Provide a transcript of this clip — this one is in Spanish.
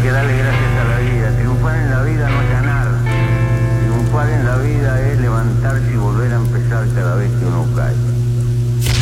que darle gracias a la vida. Triunfar en la vida no es ganar.